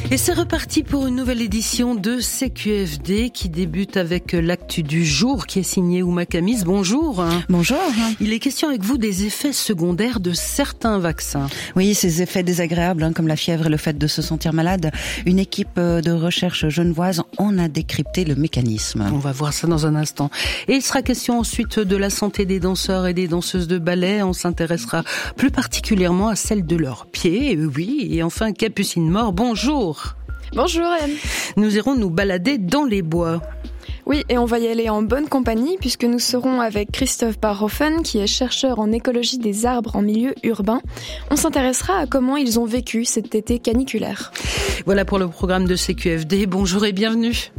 Et c'est reparti pour une nouvelle édition de CQFD qui débute avec l'actu du jour qui est signé Ouma Kamis. Bonjour. Bonjour. Il est question avec vous des effets secondaires de certains vaccins. Oui, ces effets désagréables comme la fièvre et le fait de se sentir malade. Une équipe de recherche genevoise en a décrypté le mécanisme. On va voir ça dans un instant. Et il sera question ensuite de la santé des danseurs et des danseuses de ballet. On s'intéressera plus particulièrement à celle de leurs pieds. Oui, et enfin Capucine Mort. Bonjour. Bonjour Anne. Nous irons nous balader dans les bois. Oui, et on va y aller en bonne compagnie puisque nous serons avec Christophe Barhofen qui est chercheur en écologie des arbres en milieu urbain. On s'intéressera à comment ils ont vécu cet été caniculaire. Voilà pour le programme de CQFD. Bonjour et bienvenue.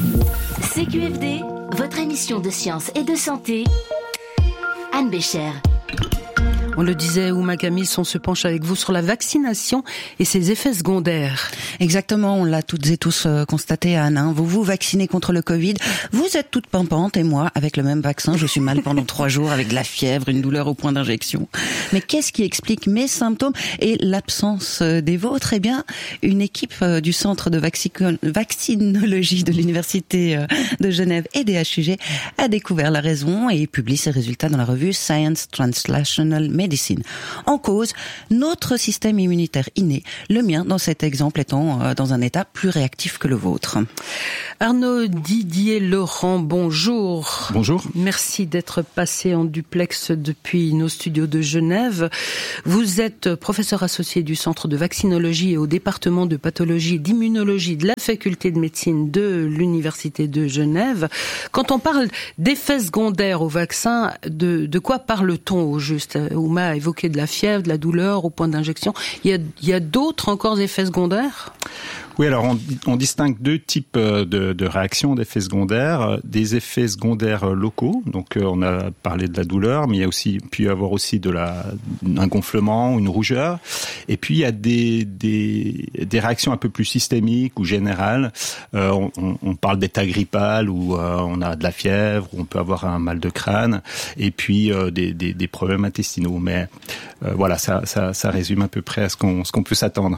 CQFD, votre émission de science et de santé. Anne Bécher. On le disait, Ouma Kamis, on se penche avec vous sur la vaccination et ses effets secondaires. Exactement, on l'a toutes et tous constaté, Anne. Vous vous vaccinez contre le Covid, vous êtes toute pimpante et moi, avec le même vaccin, je suis mal pendant 3 jours avec de la fièvre, une douleur au point d'injection. Mais qu'est-ce qui explique mes symptômes et l'absence des vôtres ? Eh bien, une équipe du Centre de vaccinologie de l'Université de Genève et des HUG a découvert la raison et publie ses résultats dans la revue Science Translational Medicine. En cause, notre système immunitaire inné, le mien dans cet exemple étant dans un état plus réactif que le vôtre. Arnaud Didier Laurent, bonjour. Bonjour. Merci d'être passé en duplex depuis nos studios de Genève. Vous êtes professeur associé du Centre de vaccinologie et au département de pathologie et d'immunologie de la faculté de médecine de l'Université de Genève. Quand on parle d'effets secondaires au vaccin, de quoi parle-t-on au juste ? Ouma a évoqué de la fièvre, de la douleur au point d'injection. Il y a d'autres encore effets secondaires ? Oui, alors on distingue 2 types de réactions, d'effets secondaires. Des effets secondaires locaux, donc on a parlé de la douleur, mais il y a aussi pu y avoir aussi un gonflement, une rougeur. Et puis il y a des réactions un peu plus systémiques ou générales. On parle d'état grippal où on a de la fièvre, où on peut avoir un mal de crâne, et puis des problèmes intestinaux. Mais voilà, ça résume à peu près à ce qu'on peut s'attendre.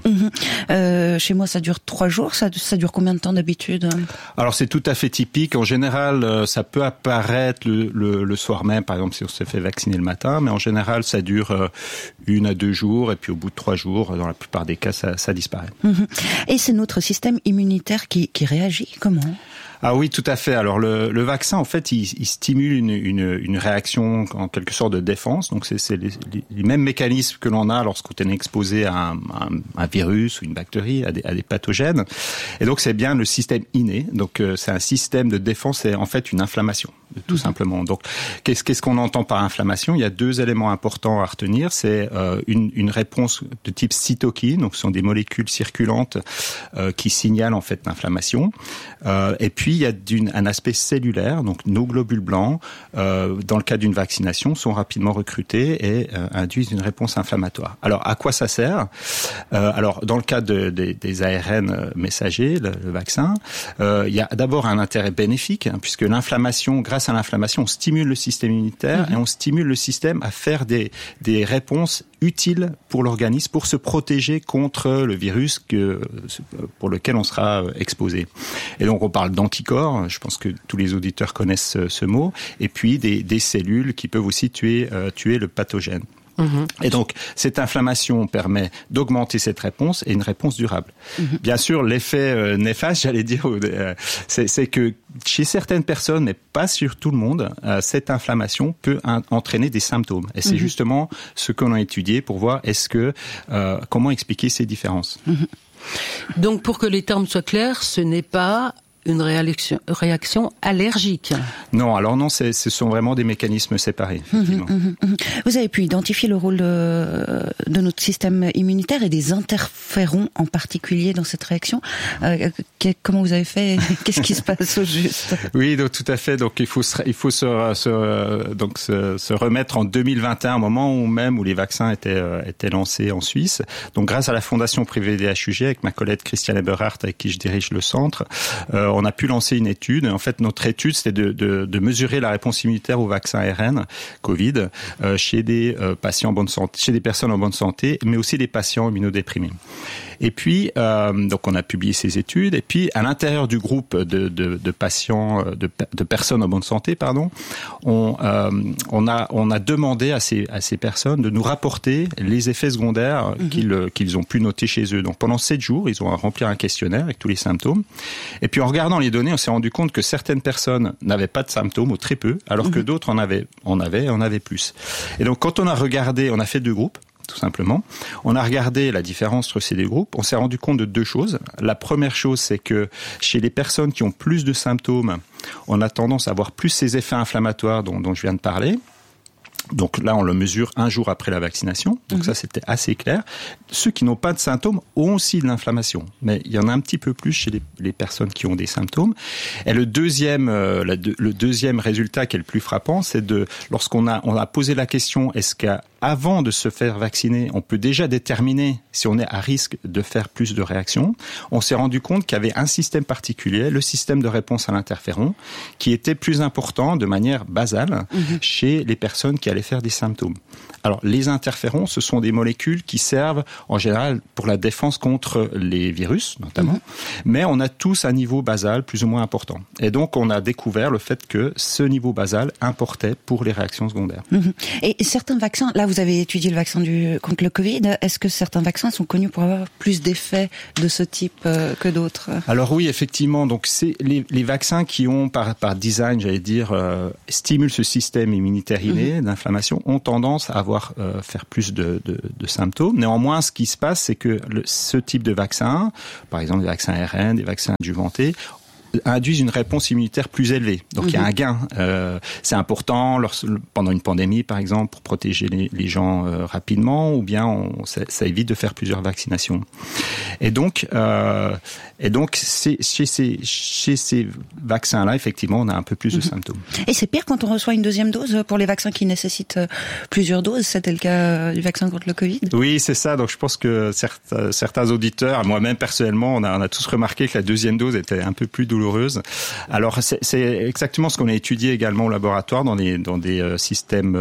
Chez moi, ça dure 3 jours, ça dure combien de temps d'habitude ? Alors c'est tout à fait typique. En général, ça peut apparaître le soir même, par exemple si on se fait vacciner le matin, mais en général ça dure 1 à 2 jours et puis au bout de 3 jours, dans la plupart des cas, ça disparaît. Et c'est notre système immunitaire qui réagit comment ? Ah oui, tout à fait. Alors le vaccin, en fait, il stimule une réaction en quelque sorte de défense. Donc c'est les mêmes mécanismes que l'on a lorsqu'on est exposé à un virus ou une bactérie, à des pathogènes. Et donc c'est bien le système inné. Donc c'est un système de défense, c'est en fait une inflammation, tout simplement. Donc qu'est-ce qu'on entend par inflammation ? Il y a 2 éléments importants à retenir. C'est une réponse de type cytokine. Donc ce sont des molécules circulantes qui signalent en fait l'inflammation. Et puis il y a un aspect cellulaire, donc nos globules blancs, dans le cas d'une vaccination, sont rapidement recrutés et induisent une réponse inflammatoire. Alors, à quoi ça sert ? Alors, dans le cas des ARN messagers, le vaccin, il y a d'abord un intérêt bénéfique, puisque grâce à l'inflammation, on stimule le système immunitaire et on stimule le système à faire des réponses utiles pour l'organisme pour se protéger contre le virus pour lequel on sera exposé. Et donc, on parle d'anticorps, je pense que tous les auditeurs connaissent ce mot, et puis des cellules qui peuvent aussi tuer le pathogène. Et donc, cette inflammation permet d'augmenter cette réponse et une réponse durable. Bien sûr, l'effet néfaste, j'allais dire, c'est que chez certaines personnes, mais pas sur tout le monde, cette inflammation peut entraîner des symptômes. Et c'est justement ce qu'on a étudié pour voir comment expliquer ces différences. Donc, pour que les termes soient clairs, ce n'est pas une réaction allergique. Non, alors non, ce sont vraiment des mécanismes séparés, effectivement. Vous avez pu identifier le rôle de notre système immunitaire et des interférons en particulier dans cette réaction. Comment vous avez fait ? Qu'est-ce qui se passe au juste ? Oui, donc tout à fait. Donc il faut se remettre en 2021, au moment où les vaccins étaient lancés en Suisse. Donc grâce à la fondation privée des HUG, avec ma collègue Christiane Eberhardt, avec qui je dirige le centre, on a pu lancer une étude. En fait, notre étude, c'était de mesurer la réponse immunitaire au vaccin ARN Covid chez des patients en bonne santé, chez des personnes en bonne santé, mais aussi des patients immunodéprimés. Et puis, donc on a publié ces études. Et puis, à l'intérieur du groupe de patients, de personnes en bonne santé, on a demandé à ces personnes de nous rapporter les effets secondaires qu'ils ont pu noter chez eux. Donc pendant 7 jours, ils ont rempli un questionnaire avec tous les symptômes. Et puis en regardant les données, on s'est rendu compte que certaines personnes n'avaient pas de symptômes ou très peu, alors que d'autres en avaient plus. Et donc quand on a regardé, on a fait 2 groupes. Tout simplement. On a regardé la différence entre ces 2 groupes. On s'est rendu compte de 2 choses. La première chose, c'est que chez les personnes qui ont plus de symptômes, on a tendance à avoir plus ces effets inflammatoires dont je viens de parler. Donc là, on le mesure 1 jour après la vaccination. Donc ça, c'était assez clair. Ceux qui n'ont pas de symptômes ont aussi de l'inflammation. Mais il y en a un petit peu plus chez les personnes qui ont des symptômes. Et le deuxième résultat qui est le plus frappant, c'est lorsqu'on a posé la question, est-ce qu'avant de se faire vacciner, on peut déjà déterminer si on est à risque de faire plus de réactions. On s'est rendu compte qu'il y avait un système particulier, le système de réponse à l'interféron, qui était plus important de manière basale chez les personnes qui allaient faire des symptômes. Alors, les interférons, ce sont des molécules qui servent en général pour la défense contre les virus, notamment. Mais on a tous un niveau basal plus ou moins important. Et donc, on a découvert le fait que ce niveau basal importait pour les réactions secondaires. Et certains vaccins, là, vous avez étudié le vaccin contre le Covid. Est-ce que certains vaccins sont connus pour avoir plus d'effets de ce type que d'autres? Alors oui, effectivement. Donc, c'est les vaccins qui ont, par design, j'allais dire, stimulent ce système immunitaire inné d'inflammation, ont tendance à faire plus de symptômes. Néanmoins, ce qui se passe, c'est que ce type de vaccin, par exemple des vaccins ARN, des vaccins adjuvantés, induisent une réponse immunitaire plus élevée. Donc il y a un gain. C'est important pendant une pandémie, par exemple, pour protéger les gens rapidement, ou bien ça évite de faire plusieurs vaccinations. Et donc chez ces vaccins-là, effectivement, on a un peu plus de symptômes. Et c'est pire quand on reçoit une deuxième dose pour les vaccins qui nécessitent plusieurs doses. C'était le cas du vaccin contre le Covid? Oui, c'est ça. Donc je pense que certains auditeurs, moi-même personnellement, on a tous remarqué que la deuxième dose était un peu plus douloureuse. Alors c'est exactement ce qu'on a étudié également au laboratoire dans des systèmes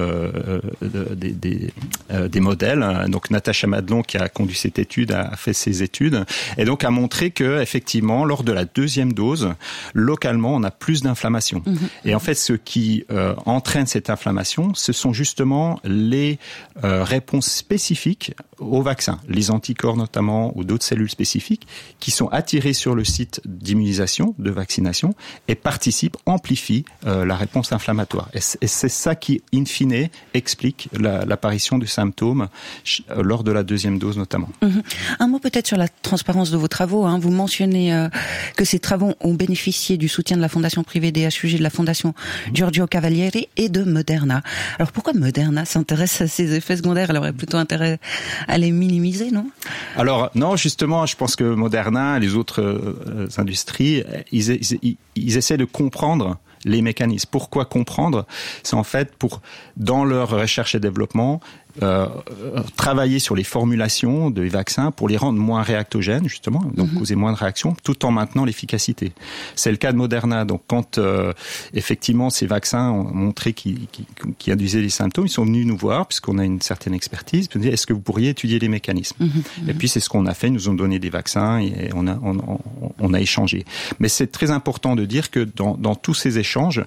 des modèles. Donc Natacha Madelon, qui a conduit cette étude, a fait ces études et donc a montré que effectivement lors de la deuxième dose, localement on a plus d'inflammation. Et en fait ce qui entraîne cette inflammation, ce sont justement les réponses spécifiques au vaccin, les anticorps notamment ou d'autres cellules spécifiques qui sont attirées sur le site d'immunisation, de vaccination, et participent, amplifient la réponse inflammatoire. Et c'est ça qui, in fine, explique l'apparition de symptômes lors de la deuxième dose notamment. Un mot peut-être sur la transparence de vos travaux. Vous mentionnez que ces travaux ont bénéficié du soutien de la Fondation privée DHUG, de la Fondation Giorgio Cavalieri et de Moderna. Alors pourquoi Moderna s'intéresse à ces effets secondaires? Elle aurait plutôt intérêt à les minimiser, non? Alors non, justement, je pense que Moderna et les autres industries, ils essaient de comprendre les mécanismes. Pourquoi comprendre? C'est en fait dans leur recherche et développement, travailler sur les formulations des vaccins pour les rendre moins réactogènes, justement, donc causer moins de réactions, tout en maintenant l'efficacité. C'est le cas de Moderna. Donc, quand effectivement ces vaccins ont montré qu'ils induisaient les symptômes, ils sont venus nous voir, puisqu'on a une certaine expertise, puis on dit, est-ce que vous pourriez étudier les mécanismes? Et puis, c'est ce qu'on a fait. Ils nous ont donné des vaccins et on a échangé. Mais c'est très important de dire que dans tous ces échanges,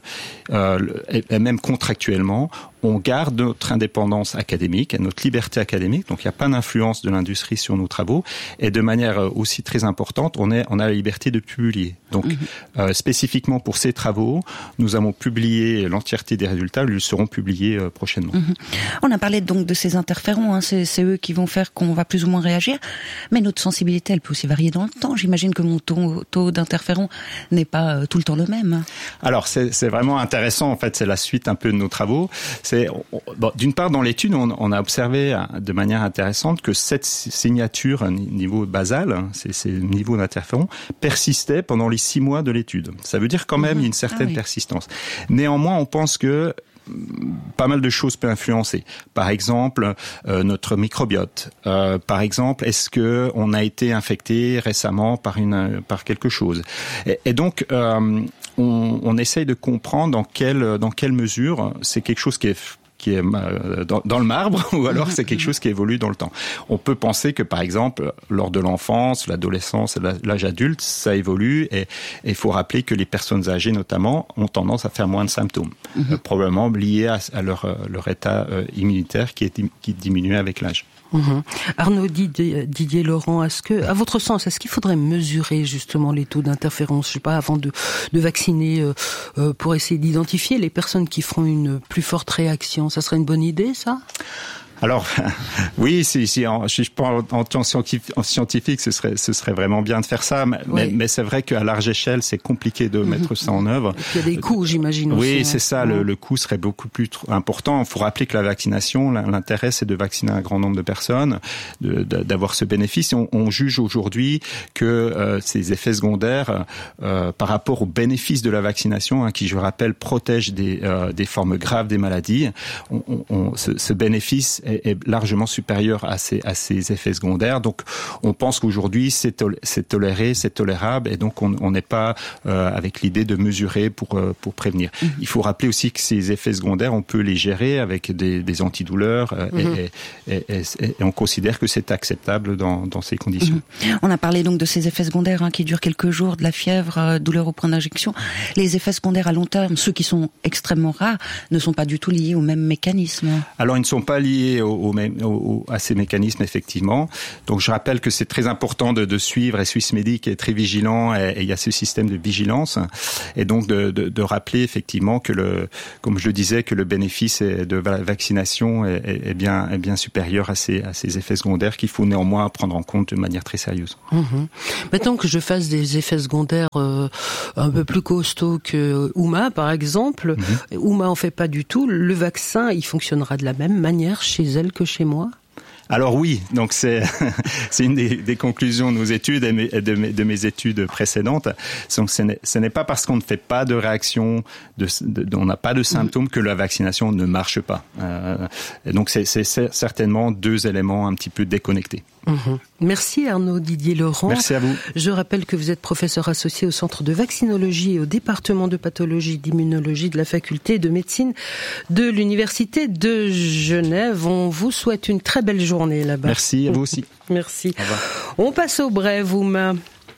et même contractuellement, on garde notre indépendance académique, notre liberté académique, donc il n'y a pas d'influence de l'industrie sur nos travaux, et de manière aussi très importante, on a la liberté de publier. Donc spécifiquement pour ces travaux, nous avons publié l'entièreté des résultats, ils seront publiés prochainement. On a parlé donc de ces interférons, c'est eux qui vont faire qu'on va plus ou moins réagir, mais notre sensibilité, elle peut aussi varier dans le temps. J'imagine que mon taux d'interférons n'est pas tout le temps le même. Alors c'est vraiment intéressant, en fait, c'est la suite un peu de nos travaux. D'une part, dans l'étude, on a observé de manière intéressante que cette signature, niveau basal, ces niveaux d'interférons, persistait pendant les 6 mois de l'étude. Ça veut dire quand même une certaine persistance. Néanmoins, on pense que pas mal de choses peuvent influencer. Par exemple, notre microbiote. Par exemple, est-ce que on a été infecté récemment par quelque chose. Et donc, on essaye de comprendre dans quelle mesure c'est quelque chose qui est qui est dans le marbre, ou alors c'est quelque chose qui évolue dans le temps. On peut penser que, par exemple, lors de l'enfance, l'adolescence et l'âge adulte, ça évolue, et il faut rappeler que les personnes âgées, notamment, ont tendance à faire moins de symptômes, probablement liés à leur état immunitaire qui diminue avec l'âge. Arnaud Didier Laurent, à votre sens, est-ce qu'il faudrait mesurer justement les taux d'interférence, je sais pas, avant de vacciner, pour essayer d'identifier les personnes qui feront une plus forte réaction? Ça serait une bonne idée, ça? Alors, oui, si je prends en temps scientifique, ce serait vraiment bien de faire ça, mais c'est vrai qu'à large échelle, c'est compliqué de mettre ça en œuvre. Il y a des coûts, j'imagine aussi. Oui, c'est ça, le coût serait beaucoup plus important. Il faut rappeler que la vaccination, l'intérêt, c'est de vacciner un grand nombre de personnes, d'avoir ce bénéfice. On juge aujourd'hui que ces effets secondaires, par rapport aux bénéfices de la vaccination, qui, je rappelle, protège des formes graves des maladies, ce bénéfice est largement supérieur à ces effets secondaires. Donc, on pense qu'aujourd'hui, c'est toléré, c'est tolérable, et donc on n'est pas avec l'idée de mesurer pour prévenir. Il faut rappeler aussi que ces effets secondaires, on peut les gérer avec des antidouleurs, et on considère que c'est acceptable dans ces conditions. On a parlé donc de ces effets secondaires qui durent quelques jours, de la fièvre, douleur au point d'injection. Les effets secondaires à long terme, ceux qui sont extrêmement rares, ne sont pas du tout liés au même mécanisme. Alors, ils ne sont pas liés à ces mécanismes, effectivement. Donc, je rappelle que c'est très important de suivre, et Swissmedic est très vigilant, et il y a ce système de vigilance, et donc de rappeler effectivement que comme je le disais, que le bénéfice de la vaccination est bien supérieur à ces effets secondaires qu'il faut néanmoins prendre en compte de manière très sérieuse. Maintenant que je fasse des effets secondaires un peu plus costauds que Ouma, par exemple, Ouma en fait pas du tout. Le vaccin, il fonctionnera de la même manière chez elle que chez moi? Alors oui, donc c'est une des conclusions de nos études et de mes études précédentes. Donc ce n'est pas parce qu'on ne fait pas de réaction, on n'a pas de symptômes, que la vaccination ne marche pas. Et donc c'est certainement deux éléments un petit peu déconnectés. Merci Arnaud Didier Laurent. Merci à vous. Je rappelle que vous êtes professeur associé au Centre de vaccinologie et au département de pathologie d'immunologie de la faculté de médecine de l'Université de Genève. On vous souhaite une très belle journée là-bas. Merci, à vous aussi. Merci. Au revoir. On passe au brève, Ouma.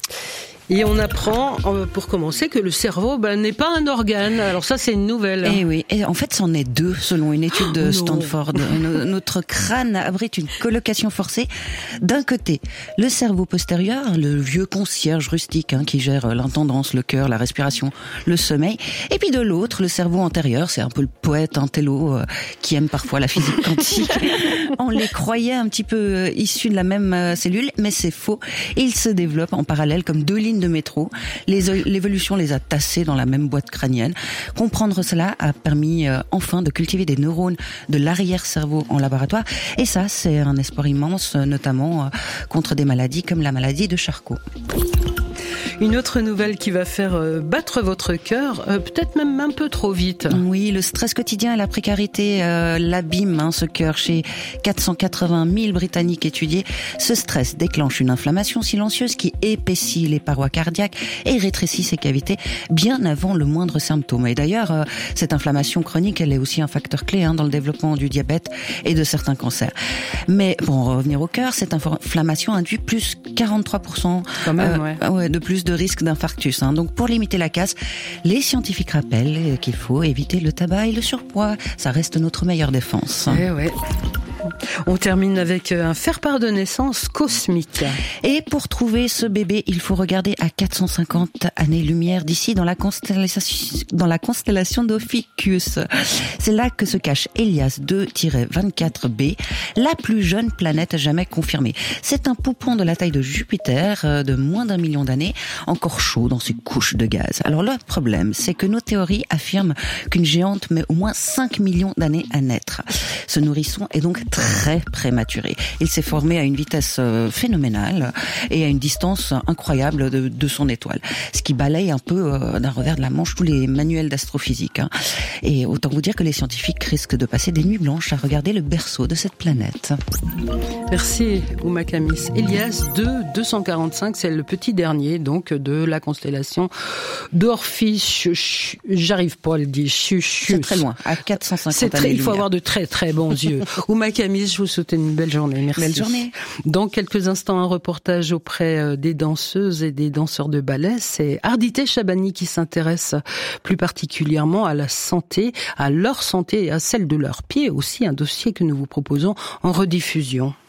Et on apprend, pour commencer, que le cerveau n'est pas un organe. Alors ça, c'est une nouvelle. Eh oui, et en fait, c'en est deux, selon une étude de Stanford. Notre crâne abrite une colocation forcée. D'un côté, le cerveau postérieur, le vieux concierge rustique qui gère l'intendance, le cœur, la respiration, le sommeil. Et puis de l'autre, le cerveau antérieur, c'est un peu le poète intello qui aime parfois la physique quantique. On les croyait un petit peu issus de la même cellule, mais c'est faux. Ils se développent en parallèle comme deux lignes de métro. L'évolution les a tassés dans la même boîte crânienne. Comprendre cela a permis enfin de cultiver des neurones de l'arrière-cerveau en laboratoire. Et ça, c'est un espoir immense, notamment contre des maladies comme la maladie de Charcot. Une autre nouvelle qui va faire battre votre cœur, peut-être même un peu trop vite. Oui, le stress quotidien et la précarité l'abîment, ce cœur. Chez 480 000 Britanniques étudiés, ce stress déclenche une inflammation silencieuse qui épaissit les parois cardiaques et rétrécit ses cavités bien avant le moindre symptôme. Et d'ailleurs, cette inflammation chronique, elle est aussi un facteur clé dans le développement du diabète et de certains cancers. Mais pour en revenir au cœur, cette inflammation induit plus 43% quand même, de plus de risque d'infarctus. Donc pour limiter la casse, les scientifiques rappellent qu'il faut éviter le tabac et le surpoids. Ça reste notre meilleure défense. Ouais. On termine avec un faire-part de naissance cosmique. Et pour trouver ce bébé, il faut regarder à 450 années-lumière d'ici dans la constellation d'Ophiuchus. C'est là que se cache Hélias 2-24b, la plus jeune planète jamais confirmée. C'est un poupon de la taille de Jupiter, de moins d'1 million d'années, encore chaud dans ses couches de gaz. Alors le problème, c'est que nos théories affirment qu'une géante met au moins 5 millions d'années à naître. Ce nourrisson est donc très très prématuré. Il s'est formé à une vitesse phénoménale et à une distance incroyable de son étoile, ce qui balaye un peu d'un revers de la manche tous les manuels d'astrophysique. Et autant vous dire que les scientifiques risquent de passer des nuits blanches à regarder le berceau de cette planète. Merci Ouma Kamis. Elias 245, c'est le petit dernier donc de la constellation d'Orpheus. J'arrive pas à le dire. C'est très loin, à 450 années. Il faut avoir de très très bons yeux. Ouma Kamis, je vous souhaite une belle journée. Merci. Belle journée. Dans quelques instants, un reportage auprès des danseuses et des danseurs de ballet. C'est Ardité Chabani qui s'intéresse plus particulièrement à la santé, à leur santé et à celle de leurs pieds. Aussi un dossier que nous vous proposons en rediffusion.